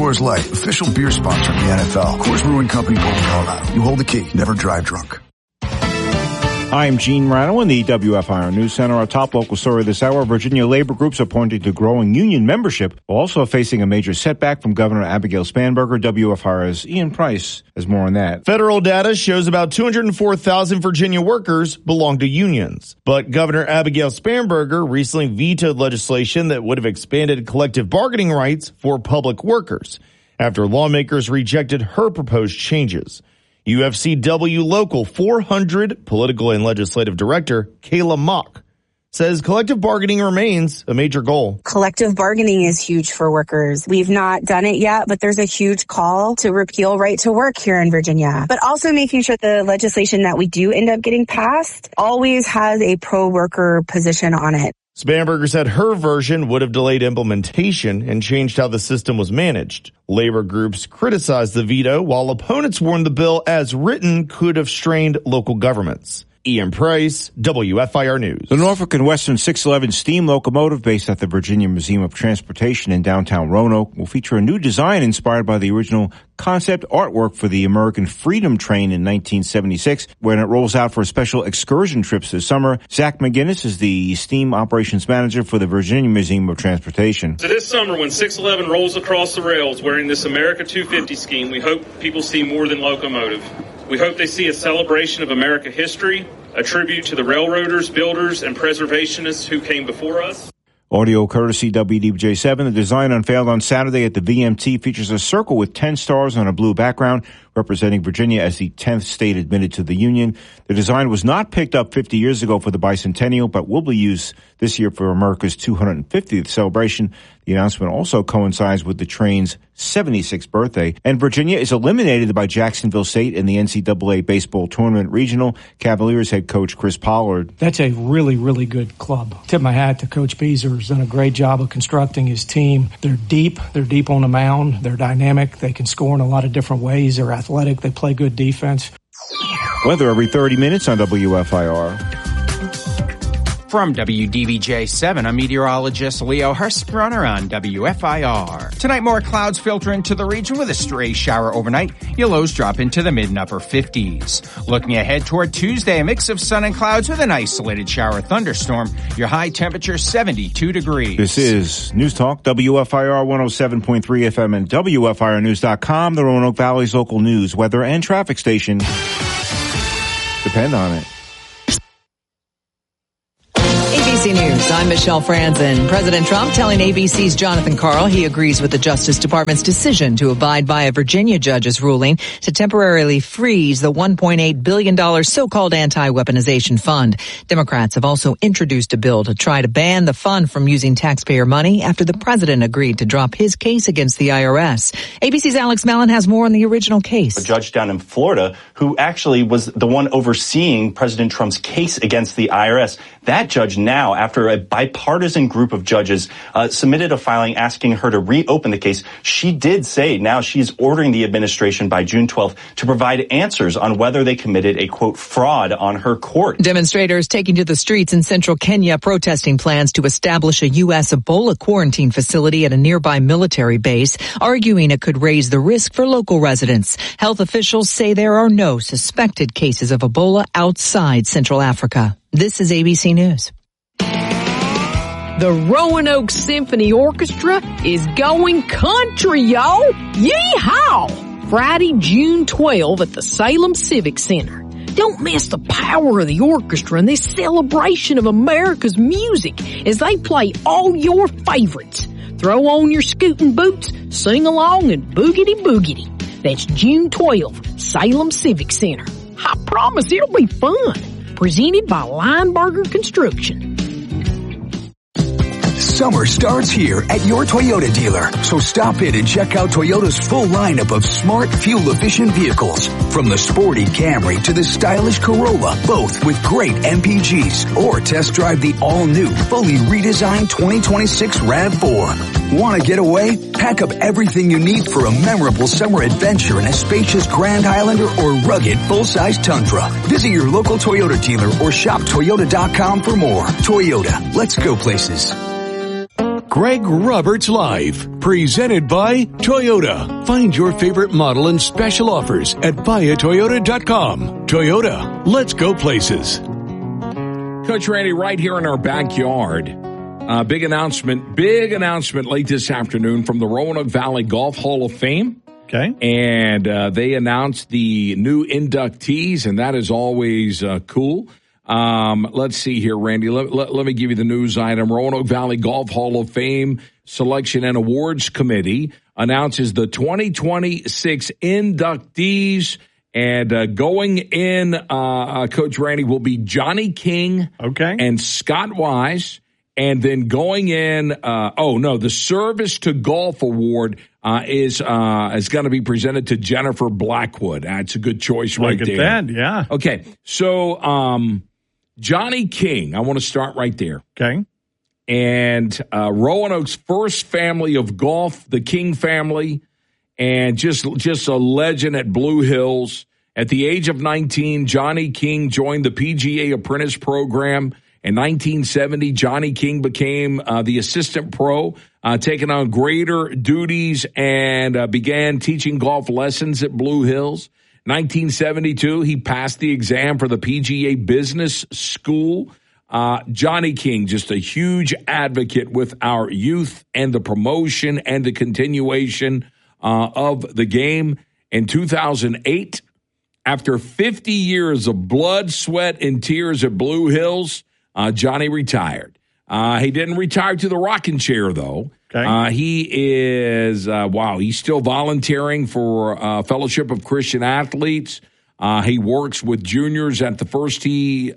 Coors Light, official beer sponsor of the NFL. Coors Brewing Company, Golden, Colorado. You hold the key. Never drive drunk. I'm Gene Rano in the WFIR News Center. Our top local story this hour, Virginia labor groups are pointing to growing union membership, while also facing a major setback from Governor Abigail Spanberger. WFIR's Ian Price has more on that. Federal data shows about 204,000 Virginia workers belong to unions. But Governor Abigail Spanberger recently vetoed legislation that would have expanded collective bargaining rights for public workers after lawmakers rejected her proposed changes. UFCW Local 400 Political and Legislative Director Kayla Mock says collective bargaining remains a major goal. Collective bargaining is huge for workers. We've not done it yet, but there's a huge call to repeal right to work here in Virginia. But also making sure the legislation that we do end up getting passed always has a pro-worker position on it. Spanberger said her version would have delayed implementation and changed how the system was managed. Labor groups criticized the veto, while opponents warned the bill as written could have strained local governments. Ian Price, WFIR News. The Norfolk and Western 611 steam locomotive based at the Virginia Museum of Transportation in downtown Roanoke will feature a new design inspired by the original concept artwork for the American Freedom Train in 1976 when it rolls out for special excursion trips this summer. Zach McGinnis is the steam operations manager for the Virginia Museum of Transportation. So this summer when 611 rolls across the rails wearing this America 250 scheme, we hope people see more than locomotive. We hope they see a celebration of America history, a tribute to the railroaders, builders, and preservationists who came before us. Audio courtesy WDBJ7. The design unveiled on Saturday at the VMT features a circle with 10 stars on a blue background, representing Virginia as the 10th state admitted to the Union. The design was not picked up 50 years ago for the bicentennial, but will be used this year for America's 250th celebration. The announcement also coincides with the train's 76th birthday. And Virginia is eliminated by Jacksonville State in the NCAA baseball tournament regional. Cavaliers head coach Chris Pollard. That's a really, really good club. Tip my hat to Coach Beazer, who's done a great job of constructing his team. They're deep on the mound. They're dynamic. They can score in a lot of different ways. They're athletic. They play good defense. Weather every 30 minutes on WFIR. From WDVJ7, I'm meteorologist Leo Hurstbrunner on WFIR. Tonight, more clouds filter into the region with a stray shower overnight. Your lows drop into the mid and upper 50s. Looking ahead toward Tuesday, a mix of sun and clouds with an isolated shower thunderstorm. Your high temperature 72 degrees. This is News Talk, WFIR 107.3 FM and WFIRnews.com, the Roanoke Valley's local news, weather, and traffic station. Depend on it. ABC News, I'm Michelle Franzen. President Trump telling ABC's Jonathan Karl he agrees with the Justice Department's decision to abide by a Virginia judge's ruling to temporarily freeze the $1.8 billion so-called anti-weaponization fund. Democrats have also introduced a bill to try to ban the fund from using taxpayer money after the president agreed to drop his case against the IRS. ABC's Alex Mallon has more on the original case. A judge down in Florida who actually was the one overseeing President Trump's case against the IRS. That judge now, after a bipartisan group of judges submitted a filing asking her to reopen the case, she did say now she's ordering the administration by June 12th to provide answers on whether they committed a, quote, fraud on her court. Demonstrators taking to the streets in central Kenya protesting plans to establish a U.S. Ebola quarantine facility at a nearby military base, arguing it could raise the risk for local residents. Health officials say there are no suspected cases of Ebola outside Central Africa. This is ABC News. The Roanoke Symphony Orchestra is going country, y'all. Yeehaw! Friday, June 12 at the Salem Civic Center. Don't miss the power of the orchestra and this celebration of America's music as they play all your favorites. Throw on your scooting boots, sing along, and boogity-boogity. That's June 12, Salem Civic Center. I promise it'll be fun. Presented by Lineberger Construction. Summer starts here at your Toyota dealer. So stop in and check out Toyota's full lineup of smart, fuel-efficient vehicles. From the sporty Camry to the stylish Corolla, both with great MPGs. Or test drive the all-new, fully redesigned 2026 RAV4. Want to get away? Pack up everything you need for a memorable summer adventure in a spacious Grand Highlander or rugged full-size Tundra. Visit your local Toyota dealer or shop Toyota.com for more. Toyota, let's go places. Greg Roberts Live, presented by Toyota. Find your favorite model and special offers at viatoyota.com. Toyota, let's go places. Coach Randy, right here in our backyard. Big announcement late this afternoon from the Roanoke Valley Golf Hall of Fame. Okay. And they announced the new inductees, and that is always cool. Let's see here, Randy. Let me give you the news item. Roanoke Valley Golf Hall of Fame Selection and Awards Committee announces the 2026 inductees. And going in, Coach Randy, will be Johnny King and Scott Wise. And then going in, the Service to Golf Award is going to be presented to Jennifer Blackwood. That's a good choice right there. Look at that, yeah. Okay, so Johnny King, I want to start right there. Okay. And Roanoke's first family of golf, the King family, and just a legend at Blue Hills. At the age of 19, Johnny King joined the PGA Apprentice Program. In 1970, Johnny King became the assistant pro, taking on greater duties and began teaching golf lessons at Blue Hills. 1972, he passed the exam for the PGA Business School. Johnny King, just a huge advocate with our youth and the promotion and the continuation of the game. In 2008, after 50 years of blood, sweat, and tears at Blue Hills, Johnny retired. He didn't retire to the rocking chair, though. Okay. He is, he's still volunteering for Fellowship of Christian Athletes. He works with juniors at the First Tee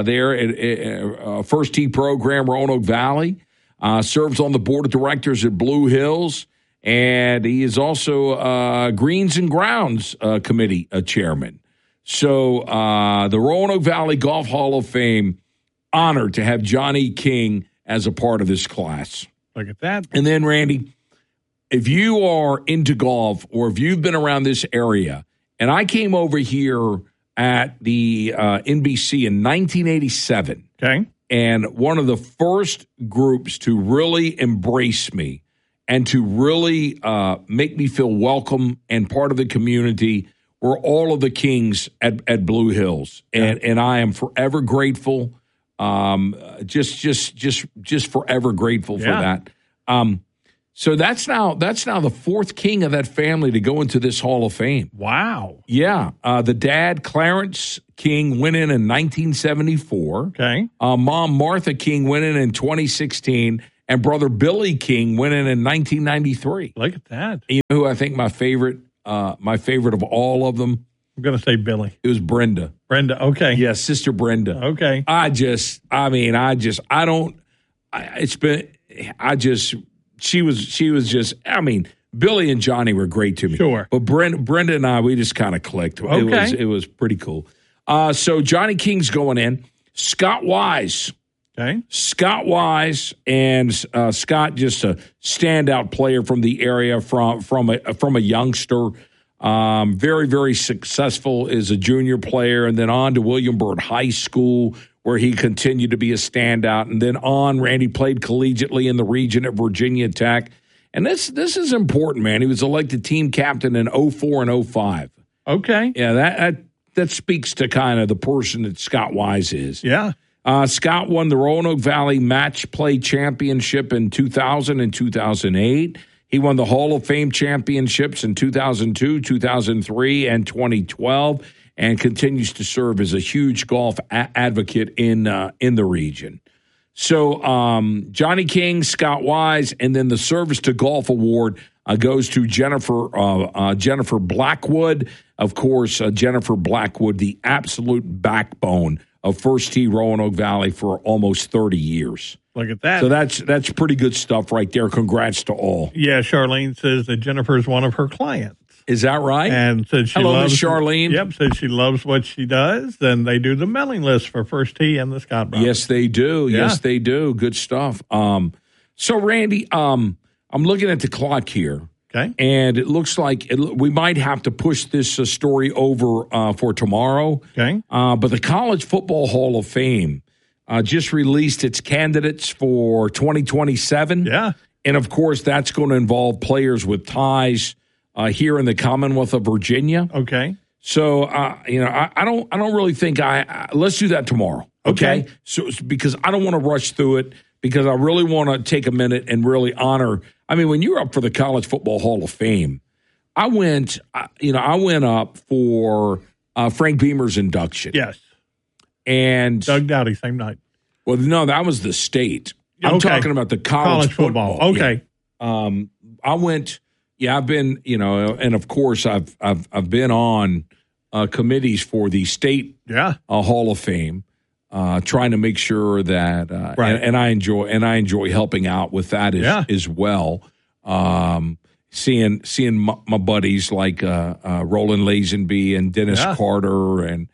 First Tee program, Roanoke Valley. Serves on the board of directors at Blue Hills. And he is also Greens and Grounds Committee chairman. So the Roanoke Valley Golf Hall of Fame, honored to have Johnny King as a part of this class. Look at that. And then, Randy, if you are into golf or if you've been around this area, and I came over here at the NBC in 1987. Okay. And one of the first groups to really embrace me and to really make me feel welcome and part of the community were all of the Kings at Blue Hills. And I am forever grateful. Just forever grateful for that. So that's now the fourth King of that family to go into this Hall of Fame. Wow. Yeah. The dad, Clarence King, went in 1974. Okay. Mom, Martha King, went in 2016. And brother Billy King went in 1993. Look at that. You know who I think my favorite of all of them? I'm going to say Billy. It was Brenda. Brenda, okay. Yeah, Sister Brenda. Okay. She was just, Billy and Johnny were great to me. Sure. But Brenda and I, we just kind of clicked. Okay. It was pretty cool. So Johnny King's going in. Scott Wise. Okay. Scott Wise, and Scott, just a standout player from the area, from a youngster. Very, very successful as a junior player, and then on to William Byrd High School, where he continued to be a standout. And then on, Randy played collegiately in the region at Virginia Tech. And this is important, man. He was elected team captain in 04 and 05. Okay. Yeah, that speaks to kind of the person that Scott Wise is. Yeah. Scott won the Roanoke Valley Match Play Championship in 2000 and 2008. He won the Hall of Fame championships in 2002, 2003, and 2012, and continues to serve as a huge golf advocate in the region. So Johnny King, Scott Wise, and then the Service to Golf Award goes to Jennifer Blackwood. Of course, Jennifer Blackwood, the absolute backbone of First Tee Roanoke Valley for almost 30 years. Look at that. So that's pretty good stuff right there. Congrats to all. Yeah, Charlene says that Jennifer is one of her clients. Is that right? And said she Hello, loves Miss Charlene. Yep, said she loves what she does. Then they do the mailing list for First Tee and the Scott Brothers. Yes, they do. Yeah. Yes, they do. Good stuff. So Randy, I'm looking at the clock here. Okay. And it looks like we might have to push this story over for tomorrow. Okay. But the College Football Hall of Fame just released its candidates for 2027. Yeah. And, of course, that's going to involve players with ties here in the Commonwealth of Virginia. Okay. So, I don't really think let's do that tomorrow. Okay. So, because I don't want to rush through it, because I really want to take a minute and really honor. I mean, when you're up for the College Football Hall of Fame, I went up for Frank Beamer's induction. Yes. And Doug Dowdy, same night. Well, no, that was the state. I'm talking about the college football. Okay. Yeah. I went. Yeah, I've been. And of course, I've been on committees for the state Hall of Fame, trying to make sure that and I enjoy helping out with that as well. Seeing my buddies like Roland Lazenby and Dennis Carter and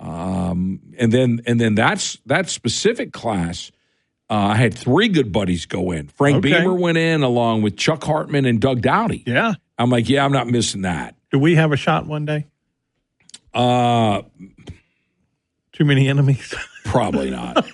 then that specific class. I had 3 good buddies go in. Frank Beamer went in along with Chuck Hartman and Doug Dowdy. Yeah. I'm like, I'm not missing that. Do we have a shot one day? Too many enemies? Probably not.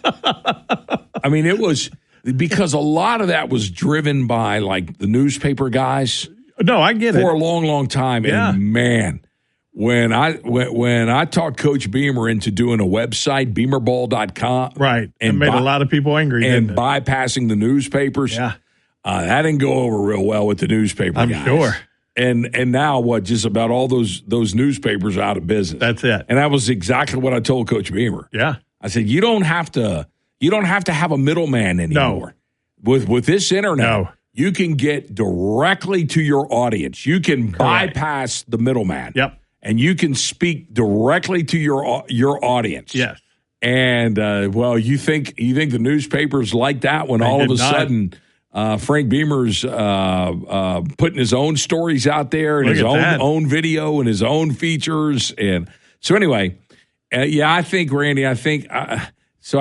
I mean, it was because a lot of that was driven by like the newspaper guys. No, I get it. For a long, long time. Yeah. And man, when I talked Coach Beamer into doing a website, beamerball.com. Right. And made a lot of people angry. And bypassing the newspapers. Yeah. That didn't go over real well with the newspaper guys. I'm sure. And now just about all those newspapers are out of business. That's it. And that was exactly what I told Coach Beamer. Yeah. I said, you don't have to have a middleman anymore. No. With this internet, you can get directly to your audience. You can bypass the middleman. Yep. And you can speak directly to your audience. Yes. And you think the newspapers like that when all of a sudden Frank Beamer's putting his own stories out there and his own video and his own features. And so anyway, I think Randy, I think a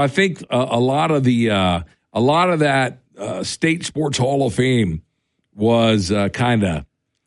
lot of that State Sports Hall of Fame was kind of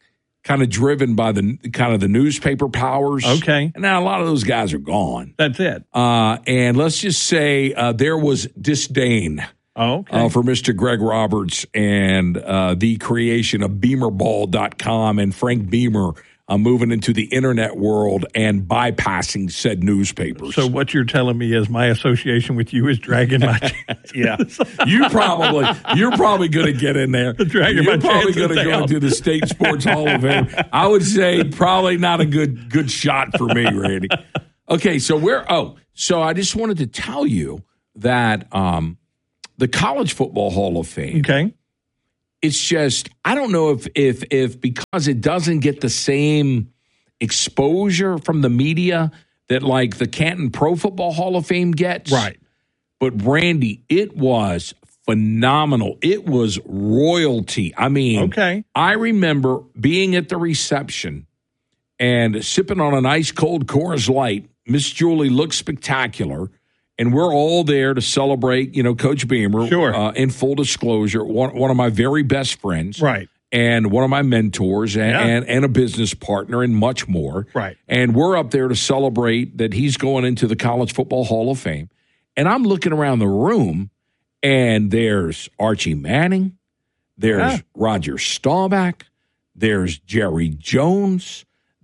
driven by the newspaper powers. Okay. And now a lot of those guys are gone. That's it. And let's just say there was disdain for Mr. Greg Roberts and the creation of beamerball.com and Frank Beamer moving into the internet world and bypassing said newspapers. So what you're telling me is my association with you is dragging my chances. Yeah. You're probably going to get in there. Dragging You're my probably chances going to go into the State Sports Hall of Fame. I would say probably not a good shot for me, Randy. Okay, so so I just wanted to tell you that the College Football Hall of Fame. Okay. It's just, I don't know if because it doesn't get the same exposure from the media that like the Canton Pro Football Hall of Fame gets. Right. But Randy, it was phenomenal. It was royalty. I mean, I remember being at the reception and sipping on an ice cold Coors Light. Miss Julie looked spectacular. And we're all there to celebrate, Coach Beamer. Sure. In full disclosure, one of my very best friends. Right. And one of my mentors and a business partner and much more. Right. And we're up there to celebrate that he's going into the College Football Hall of Fame. And I'm looking around the room, and there's Archie Manning. There's Roger Staubach. There's Jerry Jones.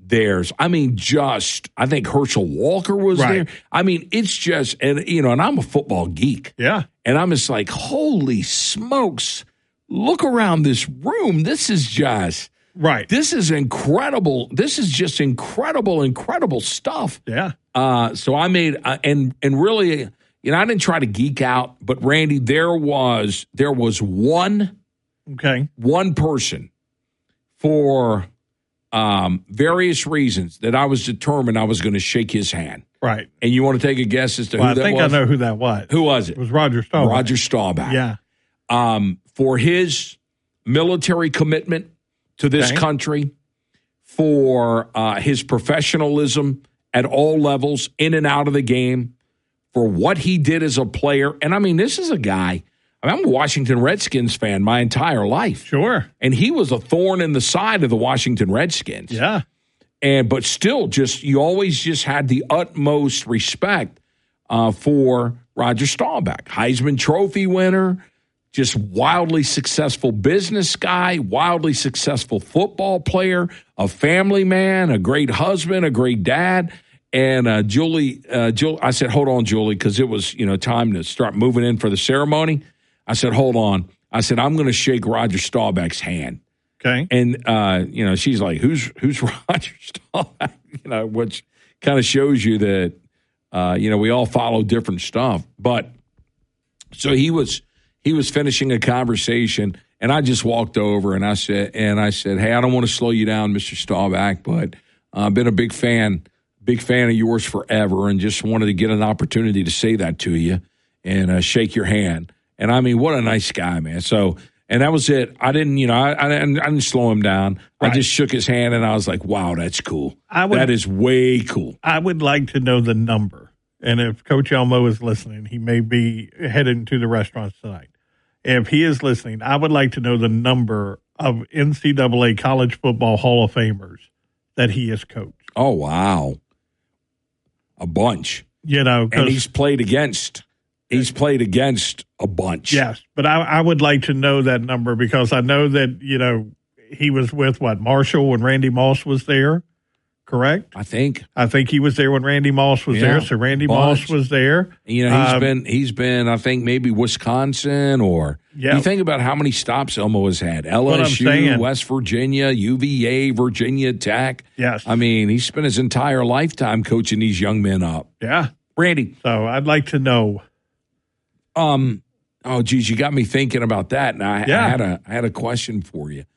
I think Herschel Walker was there. I mean, it's just, and I'm a football geek. Yeah. And I'm just like, holy smokes, look around this room. This is just, this is incredible. This is just incredible stuff. Yeah. So I made, and really, I didn't try to geek out, but Randy, there was one person for various reasons that I was determined I was going to shake his hand. Right. And you want to take a guess as to who that was? I think I know who that was. Who was it? It was Roger Staubach. Roger Staubach. Yeah. For his military commitment to this country, for his professionalism at all levels, in and out of the game, for what he did as a player. And, I mean, this is a guy – I'm a Washington Redskins fan my entire life. Sure. And he was a thorn in the side of the Washington Redskins. Yeah. But still, you always just had the utmost respect for Roger Staubach. Heisman Trophy winner, just wildly successful business guy, wildly successful football player, a family man, a great husband, a great dad. And Julie, I said, hold on, Julie, because it was, time to start moving in for the ceremony. I said, hold on. I said, I'm going to shake Roger Staubach's hand. Okay. And, she's like, who's Roger Staubach? Which kind of shows you that, we all follow different stuff. But so he was finishing a conversation, and I just walked over and I said, hey, I don't want to slow you down, Mr. Staubach, but I've been a big fan of yours forever, and just wanted to get an opportunity to say that to you and shake your hand. And I mean, what a nice guy, man. So, and that was it. I didn't, I didn't slow him down. Right. I just shook his hand, and I was like, wow, that's cool. That is way cool. I would like to know the number. And if Coach Elmo is listening, he may be heading to the restaurants tonight. If he is listening, I would like to know the number of NCAA college football Hall of Famers that he has coached. Oh, wow. A bunch. And he's played against a bunch. Yes, but I would like to know that number, because I know that, he was with Marshall when Randy Moss was there, correct? I think he was there when Randy Moss was there, so Randy Moss was there. He's been, I think, maybe Wisconsin, or you think about how many stops Elmo has had. LSU, West Virginia, UVA, Virginia Tech. Yes. I mean, he spent his entire lifetime coaching these young men up. Yeah. Randy. So I'd like to know. Oh, geez, you got me thinking about that. And I had a question for you.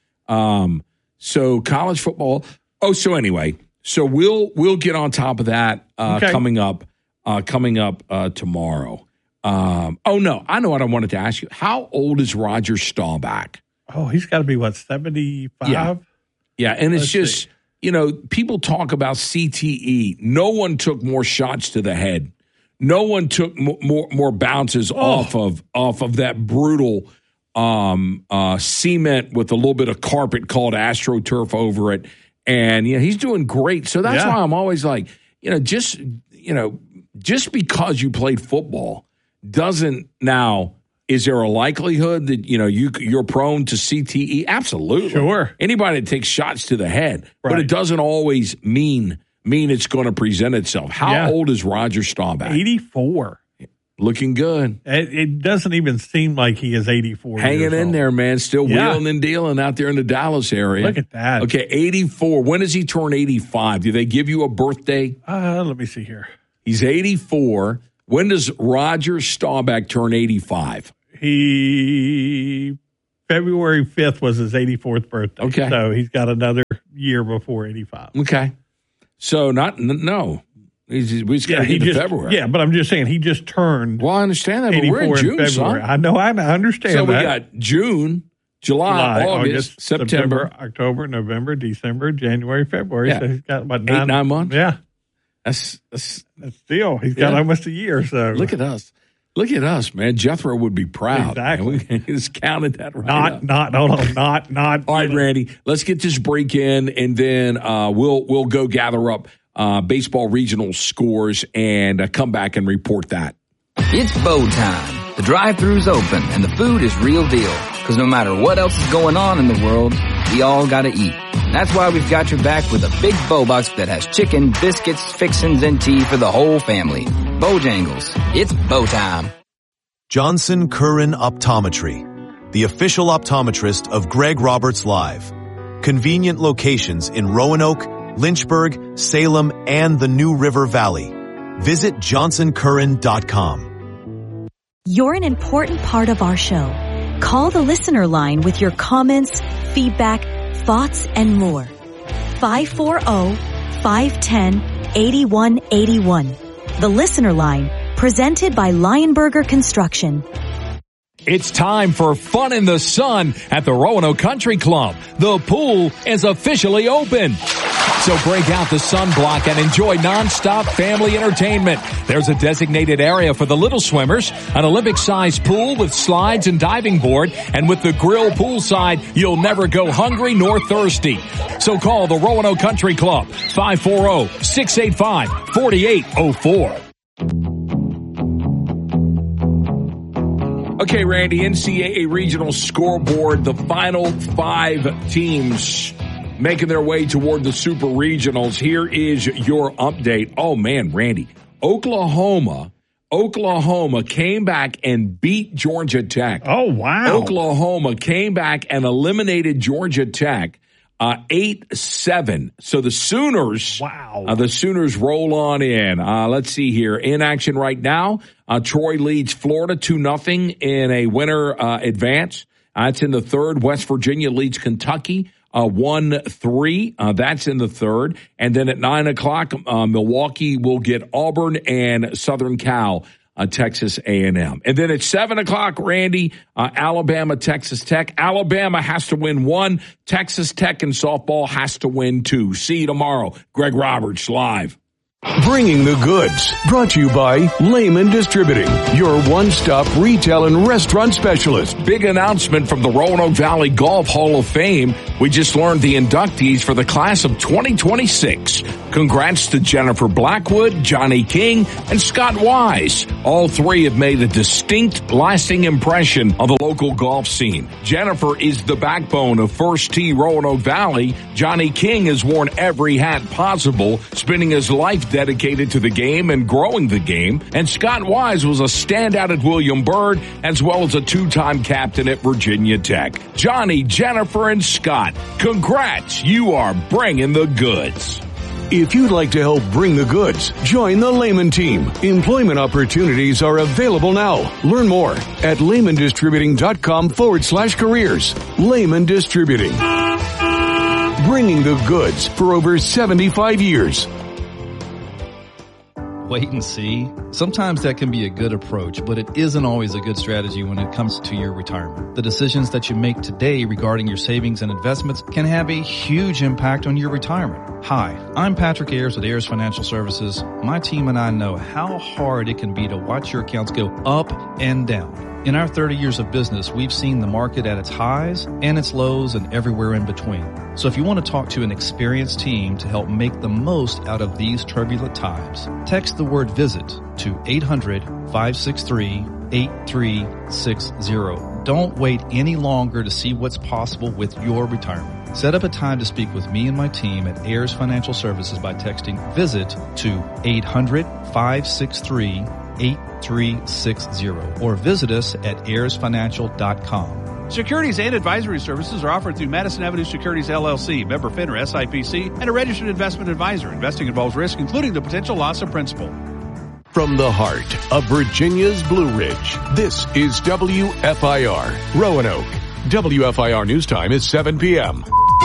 So college football. Oh, so anyway, so we'll get on top of that coming up tomorrow. No, I know what I wanted to ask you. How old is Roger Staubach? Oh, he's got to be 75? Yeah, and it's just people talk about CTE. No one took more shots to the head. No one took more bounces off of that brutal cement with a little bit of carpet called AstroTurf over it. And he's doing great. So that's why I'm always like, just because you played football doesn't now. Is there a likelihood that you're prone to CTE? Absolutely. Sure. Anybody that takes shots to the head, but it doesn't always mean it's going to present itself. How old is Roger Staubach? 84. Looking good. It doesn't even seem like he is 84. Hanging in there, man. Still wheeling and dealing out there in the Dallas area. Look at that. Okay, 84. When does he turn 85? Do they give you a birthday? Let me see here. He's 84. When does Roger Staubach turn 85? February 5th was his 84th birthday. Okay. So he's got another year before 85. Okay. So we just got to get to February. Yeah, but I'm just saying he just turned. Well, I understand that, but we're in June, son. I know, I understand that. So we got June, July, August, September, October, November, December, January, February. Yeah. So he's got about 9 months. Yeah. That's still, he's got almost a year. So look at us. Look at us, man. Jethro would be proud. Exactly. We just counted that right Not. All right, Randy, let's get this break in, and then we'll go gather up baseball regional scores and come back and report that. It's bow time. The drive-thru's open, and the food is real deal. Because no matter what else is going on in the world, we all gotta eat. That's why we've got your back with a big bow box that has chicken, biscuits, fixins, and tea for the whole family. Bojangles. It's bow time. Johnson Curran Optometry, the official optometrist of Greg Roberts Live. Convenient locations in Roanoke, Lynchburg, Salem, and the New River Valley. Visit JohnsonCurran.com. You're an important part of our show. Call the listener line with your comments, feedback, thoughts, and more. 540-510-8181. The listener line, presented by Lionberger Construction. It's time for fun in the sun at the Roanoke Country Club. The pool is officially open. So break out the sunblock and enjoy nonstop family entertainment. There's a designated area for the little swimmers, an Olympic-sized pool with slides and diving board, and with the grill poolside, you'll never go hungry nor thirsty. So call the Roanoke Country Club, 540-685-4804. Okay, Randy, NCAA regional scoreboard, the final 5 teams making their way toward the Super Regionals. Here is your update. Oh, man, Randy, Oklahoma came back and beat Georgia Tech. Oh, wow. Oklahoma came back and eliminated Georgia Tech 8-7. So the Sooners, the Sooners roll on in. Let's see here. In action right now, Troy leads Florida 2-0 in a winner advance. That's in the third. West Virginia leads Kentucky 1-3. That's in the third. And then at 9 o'clock, Milwaukee will get Auburn and Southern Cal, Texas A&M. And then at 7 o'clock, Randy, Alabama, Texas Tech. Alabama has to win 1. Texas Tech in softball has to win 2. See you tomorrow. Greg Roberts, live. Bringing the Goods, brought to you by Lehman Distributing, your one-stop retail and restaurant specialist. Big announcement from the Roanoke Valley Golf Hall of Fame. We just learned the inductees for the class of 2026. Congrats to Jennifer Blackwood, Johnny King, and Scott Wise. All 3 have made a distinct, lasting impression on the local golf scene. Jennifer is the backbone of First Tee Roanoke Valley. Johnny King has worn every hat possible, spending his life dedicated to the game and growing the game. And Scott Wise was a standout at William Byrd, as well as a 2-time captain at Virginia Tech. Johnny, Jennifer, and Scott, congrats. You are bringing the goods. If you'd like to help bring the goods, join the Lehman team. Employment opportunities are available now. Learn more at lehmandistributing.com/careers. Lehman Distributing. Bringing the goods for over 75 years. Wait and see. Sometimes that can be a good approach, but it isn't always a good strategy when it comes to your retirement. The decisions that you make today regarding your savings and investments can have a huge impact on your retirement. Hi, I'm Patrick Ayers with Ayers Financial Services. My team and I know how hard it can be to watch your accounts go up and down. In our 30 years of business, we've seen the market at its highs and its lows and everywhere in between. So if you want to talk to an experienced team to help make the most out of these turbulent times, text the word VISIT to 800-563-8360. Don't wait any longer to see what's possible with your retirement. Set up a time to speak with me and my team at Ayers Financial Services by texting VISIT to 800-563-8360 or visit us at ayersfinancial.com. Securities and advisory services are offered through Madison Avenue Securities LLC, member FINRA SIPC, and a registered investment advisor. Investing involves risk, including the potential loss of principal. From the heart of Virginia's Blue Ridge, this is WFIR, Roanoke. WFIR News Time is 7 p.m.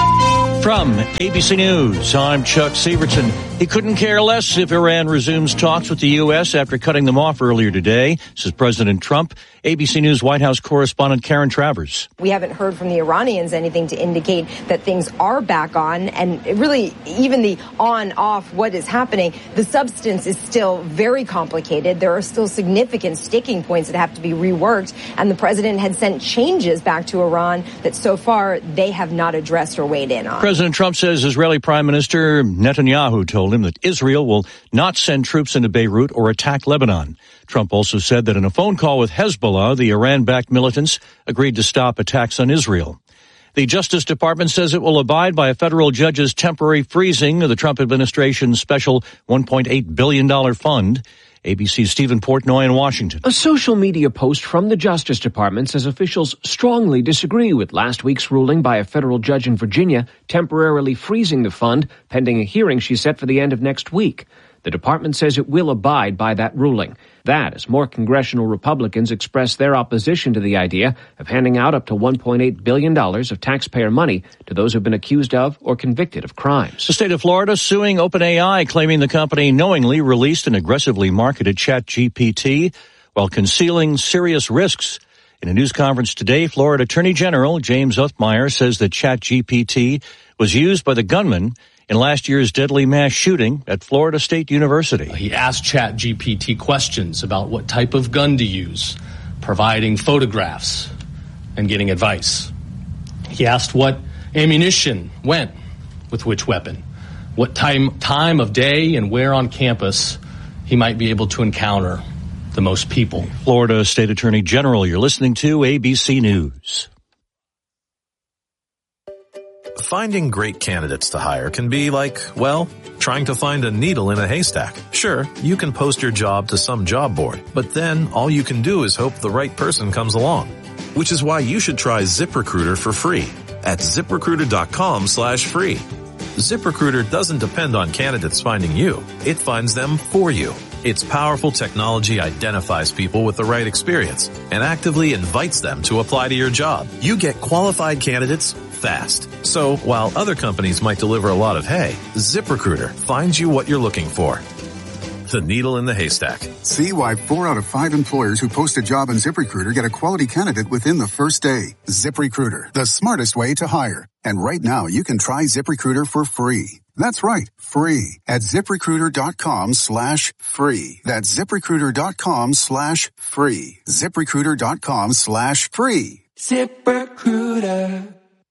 From ABC News, I'm Chuck Severson. He couldn't care less if Iran resumes talks with the U.S. after cutting them off earlier today, says President Trump. ABC News White House correspondent Karen Travers. We haven't heard from the Iranians anything to indicate that things are back on, and really even the on-off, what is happening, the substance is still very complicated. There are still significant sticking points that have to be reworked, and the president had sent changes back to Iran that so far they have not addressed or weighed in on. President Trump says Israeli Prime Minister Netanyahu told him that Israel will not send troops into Beirut or attack Lebanon. Trump also said that in a phone call with Hezbollah, the Iran-backed militants agreed to stop attacks on Israel. The Justice Department says it will abide by a federal judge's temporary freezing of the Trump administration's special $1.8 billion fund. ABC's Stephen Portnoy in Washington. A social media post from the Justice Department says officials strongly disagree with last week's ruling by a federal judge in Virginia temporarily freezing the fund pending a hearing she set for the end of next week. The department says it will abide by that ruling. That as more congressional Republicans express their opposition to the idea of handing out up to $1.8 billion of taxpayer money to those who've been accused of or convicted of crimes. The state of Florida suing OpenAI, claiming the company knowingly released and aggressively marketed ChatGPT while concealing serious risks. In a news conference today, Florida Attorney General James Othmeyer says that ChatGPT was used by the gunman in last year's deadly mass shooting at Florida State University. He asked ChatGPT questions about what type of gun to use, providing photographs and getting advice. He asked what ammunition went with which weapon, what time of day and where on campus he might be able to encounter the most people. Florida State Attorney General, you're listening to ABC News. Finding great candidates to hire can be like, well, trying to find a needle in a haystack. Sure, you can post your job to some job board, but then all you can do is hope the right person comes along. Which is why you should try ZipRecruiter for free at ZipRecruiter.com/free. ZipRecruiter doesn't depend on candidates finding you. It finds them for you. Its powerful technology identifies people with the right experience and actively invites them to apply to your job. You get qualified candidates fast. So while other companies might deliver a lot of hay, ZipRecruiter finds you what you're looking for. The needle in the haystack. See why 4 out of 5 employers who post a job on ZipRecruiter get a quality candidate within the first day. ZipRecruiter, the smartest way to hire. And right now, you can try ZipRecruiter for free. That's right, free at ZipRecruiter.com/free. That's ZipRecruiter.com/free. ZipRecruiter.com/free. ZipRecruiter.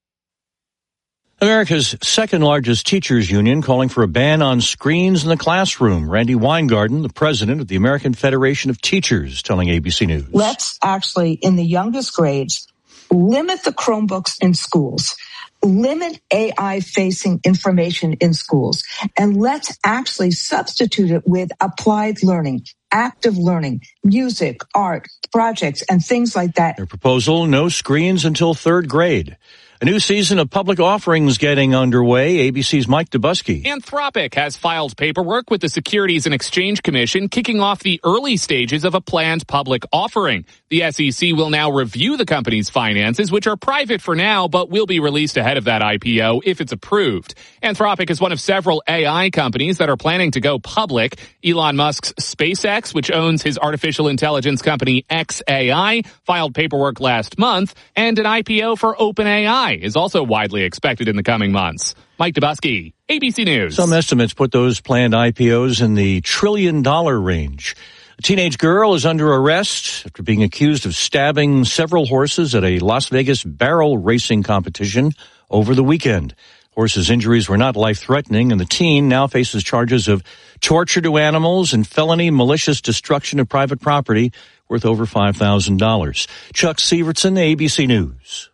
America's second largest teachers union calling for a ban on screens in the classroom. Randy Weingarten, the president of the American Federation of Teachers, telling ABC News. Let's actually, in the youngest grades, limit the Chromebooks in schools. Limit AI-facing information in schools. And let's actually substitute it with applied learning, active learning, music, art, projects, and things like that. Their proposal, no screens until third grade. A new season of public offerings getting underway. ABC's Mike Dubusky. Anthropic has filed paperwork with the Securities and Exchange Commission, kicking off the early stages of a planned public offering. The SEC will now review the company's finances, which are private for now, but will be released ahead of that IPO if it's approved. Anthropic is one of several AI companies that are planning to go public. Elon Musk's SpaceX, which owns his artificial intelligence company xAI, filed paperwork last month, and an IPO for OpenAI is also widely expected in the coming months. Mike Dubusky, ABC News. Some estimates put those planned IPOs in the $1 trillion range. A teenage girl is under arrest after being accused of stabbing several horses at a Las Vegas barrel racing competition over the weekend. Horses' injuries were not life-threatening, and the teen now faces charges of torture to animals and felony malicious destruction of private property worth over $5,000. Chuck Sievertson, ABC News.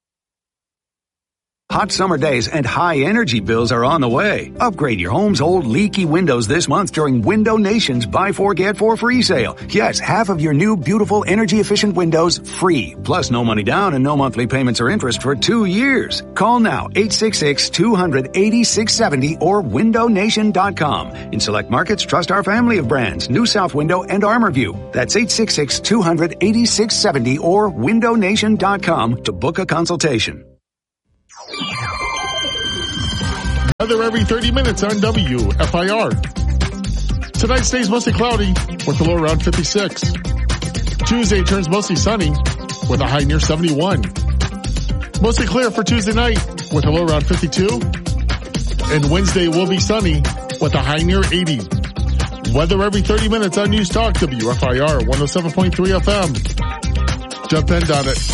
Hot summer days and high energy bills are on the way. Upgrade your home's old leaky windows this month during Window Nation's Buy 4 Get 4 free sale. Yes, half of your new beautiful energy efficient windows free. Plus no money down and no monthly payments or interest for 2 years. Call now 866-200-8670 or windownation.com. In select markets, trust our family of brands, New South Window and ArmorView. That's 866-200-8670 or windownation.com to book a consultation. Weather every 30 minutes on WFIR. Tonight stays mostly cloudy with a low around 56. Tuesday turns mostly sunny with a high near 71. Mostly clear for Tuesday night with a low around 52. And Wednesday will be sunny with a high near 80. Weather every 30 minutes on News Talk WFIR 107.3 FM. Jump in on it.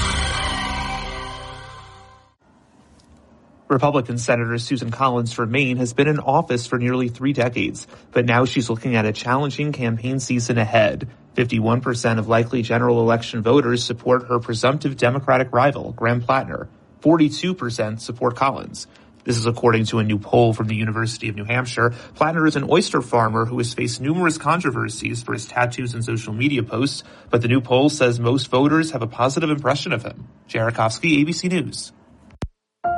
Republican Senator Susan Collins from Maine has been in office for nearly 3 decades, but now she's looking at a challenging campaign season ahead. 51% of likely general election voters support her presumptive Democratic rival, Graham Plattner. 42% support Collins. This is according to a new poll from the University of New Hampshire. Plattner is an oyster farmer who has faced numerous controversies for his tattoos and social media posts, but the new poll says most voters have a positive impression of him. Jared Kofsky, ABC News.